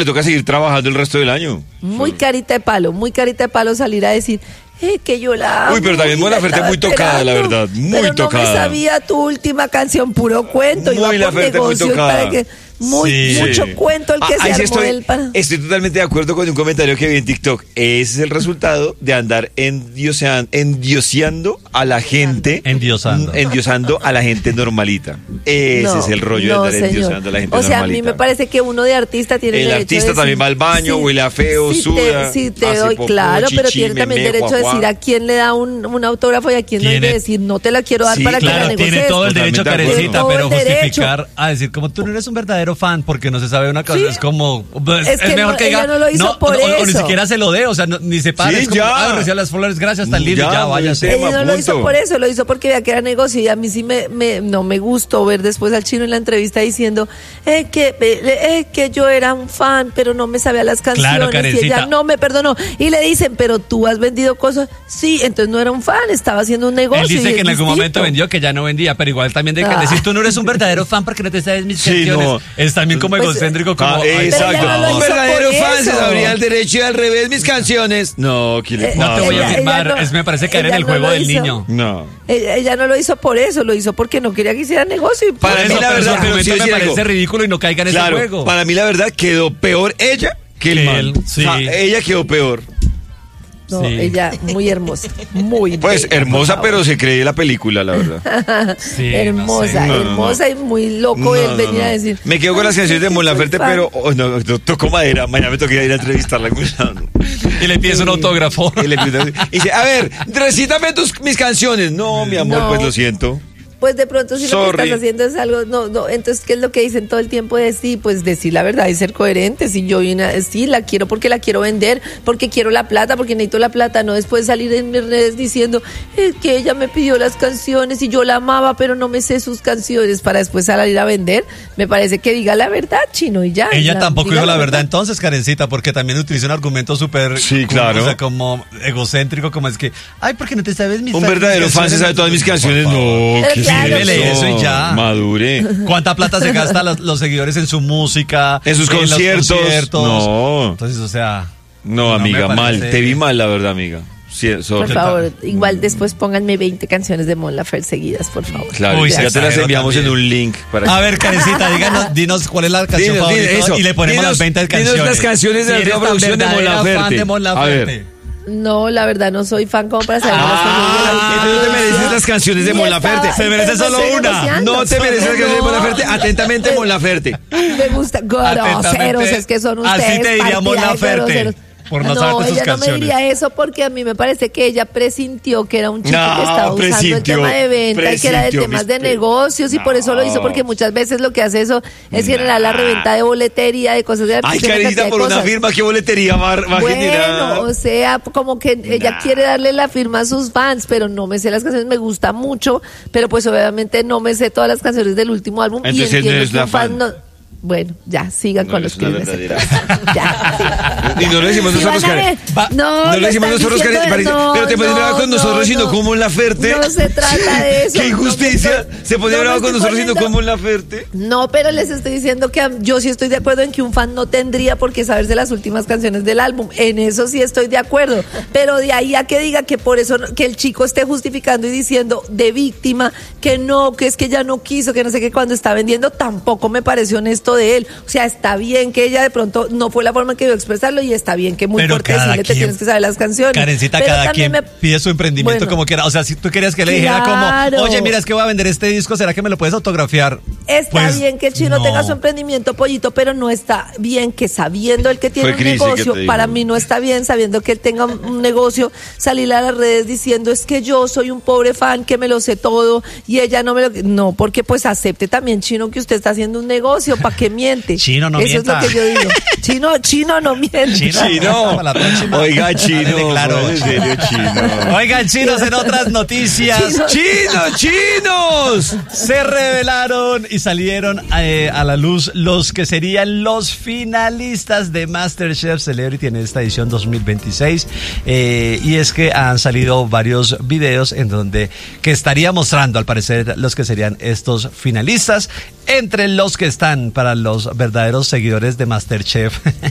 le toca seguir trabajando el resto del año. Muy carita de palo salir a decir que yo la amo. Uy, pero también Mon Laferte muy tocada, la verdad, muy pero tocada. No me sabía tu última canción, puro cuento. Muy Laferte, muy tocada. Mucho cuento el que se armó Estoy totalmente de acuerdo con un comentario que vi en TikTok. Ese es el resultado de andar endioseando a la gente. Endiosando a la gente normalita. Ese es el rollo de andar endiosando a la gente normalita. O sea, a mí me parece que uno de artista tiene el derecho artista de también va al baño, huele a feo, suda. Sí, te doy, popó, claro, chichi, pero tiene también derecho a decir a quién le da un autógrafo y a quién no, y de decir, no te la quiero dar para que la negocies. Tiene todo el derecho, Karencita, pero justificar derecho a decir, como tú no eres un verdadero fan porque no se sabe una cosa, es como es mejor que diga, ella no lo hizo por eso. O ni siquiera se lo dé, o sea, ni se pare, es como, recibe las flores, gracias, tan lindo, ya váyase. Ella no lo hizo por eso, lo hizo porque veía que era negocio, y a mí sí no me gustó ver después al chino en la entrevista diciendo que yo era un fan, pero no me sabía las canciones, claro, y ella no me perdonó, y le dicen, pero tú has vendido cosas, sí, entonces no era un fan, estaba haciendo un negocio. Él dice que en algún distinto. momento vendió, que ya no vendía, pero igual también de que decir, tú no eres un verdadero fan porque no te sabes mis canciones, es también como egocéntrico, como exacto. No un verdadero fan se sabría el derecho y al revés mis canciones. No, ¿qué le pasa? No te voy a firmar, me parece caer en el juego del niño. No. Ella no lo hizo por eso, lo hizo porque no quería que hiciera negocio. Y para mí la verdad, me parece ridículo y no caiga en ese juego. Para mí la verdad quedó peor ella que el man. Sí. O sea, ella quedó peor. No, ella muy hermosa, muy pues bella, hermosa, pero se cree la película, la verdad. Sí, hermosa y muy loco él venía a decir. Me quedo con las canciones de Mon Laferte, pero no toco madera, mañana me toca ir a entrevistarla. Y le pides un autógrafo. Y dice, a ver, recítame mis canciones. No, mi amor, pues lo siento. Pues de pronto si lo que estás haciendo es algo, no, entonces ¿qué es lo que dicen todo el tiempo? De sí, pues decir la verdad y ser coherente. Si yo sí la quiero porque la quiero vender, porque quiero la plata, porque necesito la plata, no después salir en mis redes diciendo que ella me pidió las canciones y yo la amaba, pero no me sé sus canciones, para después salir a vender. Me parece que diga la verdad, chino, y ya. Ella tampoco dijo la verdad entonces, Karencita, porque también utiliza un argumento súper, claro, o sea, como egocéntrico, como es que, porque no te sabes mis canciones. Un verdadero fan se sabe todas mis canciones, no, eso y ya. Madure. ¿Cuánta plata se gasta los seguidores en su música? En sus conciertos. No. Entonces, o sea. No, amiga, mal. Te vi mal, la verdad, amiga. Sí, por favor, igual después pónganme 20 canciones de Mon Laferte seguidas, por favor. Claro, ya te las enviamos también en un link. A ver, Karencita, dinos cuál es la canción favorita y le ponemos las 20 canciones. Dinos las canciones de la nueva producción de Mon Laferte. A ver. No, la verdad, no soy fan como para saber las canciones. No te mereces las canciones de Mon Laferte. Se merece solo una. No te mereces las canciones de Mon Laferte. Atentamente, Mon Laferte. Me gusta. Groseros, es que son ustedes. Así te diría Mon Laferte. Por no saber sus ella canciones. No me diría eso porque a mí me parece que ella presintió que era un chico que estaba usando el tema de venta y que era de temas de negocios y por eso lo hizo, porque muchas veces lo que hace eso es generar la reventa de boletería, de cosas de Karencita, por una firma, ¿qué boletería va a generar? O sea, como que ella quiere darle la firma a sus fans, pero no me sé las canciones, me gusta mucho, pero pues obviamente no me sé todas las canciones del último álbum. Entonces y entiendo no es la fan. Bueno, ya, sigan con los crímenes. Ya. Y no lo decimos nosotros, Karen. No lo decimos nosotros, Karen. Pero te pones bravo con nosotros, sino como Mon Laferte. No se trata de eso. ¡Qué injusticia! Se pone bravo con nosotros, sino como Mon Laferte. No, pero les estoy diciendo que yo sí estoy de acuerdo en que un fan no tendría por qué saberse las últimas canciones del álbum. En eso sí estoy de acuerdo. Pero de ahí a que diga que por eso, que el chico esté justificando y diciendo de víctima que no, que es que ella no quiso, que no sé qué, cuando está vendiendo, tampoco me pareció honesto de él. O sea, está bien que ella de pronto no fue la forma que iba a expresarlo y está bien que muy fuerte decirle te tienes que saber las canciones. Karencita, pero cada quien pide su emprendimiento como quiera. O sea, si tú querías que le dijera como, oye, mira, es que voy a vender este disco, ¿será que me lo puedes autografiar? Está bien que el chino tenga su emprendimiento, Pollito, pero no está bien que sabiendo el que tiene un negocio, para mí no está bien sabiendo que él tenga un negocio, salir a las redes diciendo es que yo soy un pobre fan que me lo sé todo y ella no me lo... No, porque pues acepte también, chino, que usted está haciendo un negocio, ¿para qué miente? Chino no mienta. Eso es lo que yo digo. Chino no miente. Chino. Oiga, chino. Claro. En serio, chino. Oigan, chinos, en otras noticias. ¡Chinos! Se revelaron y salieron a la luz los que serían los finalistas de MasterChef Celebrity en esta edición 2026. Y es que han salido varios videos en donde que estaría mostrando al parecer los que serían estos finalistas, entre los que están para los verdaderos seguidores de MasterChef